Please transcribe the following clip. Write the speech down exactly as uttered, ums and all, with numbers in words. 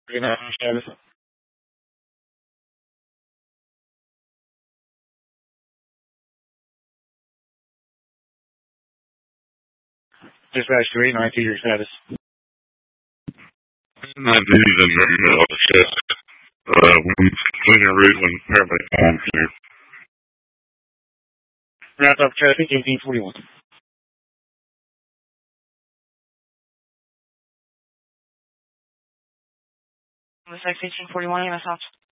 three nine status. Dispatch three nine two, your status. nine two is in the middle of the shift. Uh, when cleaning route when paramedic comes here. Wrap up traffic eighteen forty-one. This is eighteen forty-one, you must